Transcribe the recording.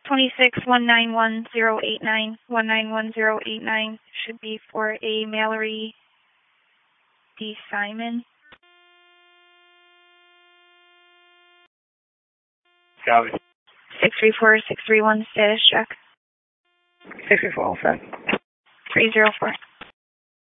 626-191-089. 191-089 should be for a Mallory D. Simon. Copy. 634-631 status check. 634, all set. 304.